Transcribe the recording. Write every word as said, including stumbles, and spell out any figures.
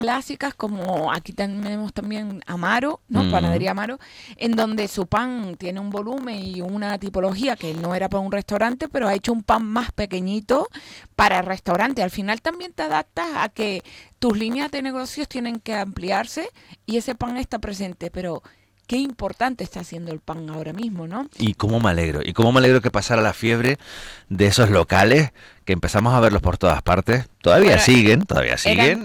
clásicas, como aquí tenemos también Amaro, ¿no? Mm. Panadería Amaro, en donde su pan tiene un volumen y una tipología que no era para un restaurante, pero ha hecho un pan más pequeñito para el restaurante. Al final también te adaptas a que tus líneas de negocios tienen que ampliarse y ese pan está presente, pero qué importante está haciendo el pan ahora mismo, ¿no? Y cómo me alegro, y cómo me alegro que pasara la fiebre de esos locales que empezamos a verlos por todas partes. Todavía Bueno, siguen, todavía eran siguen.